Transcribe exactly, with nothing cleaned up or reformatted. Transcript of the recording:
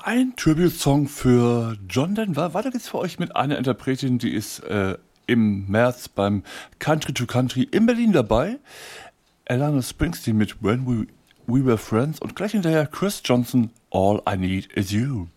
Ein Tribute-Song für John Denver. Weiter geht's für euch mit einer Interpretin, die ist äh, im März beim Country to Country in Berlin dabei. Alana Springsteen mit When We, We Were Friends und gleich hinterher Chris Johnson, All I Need Is You.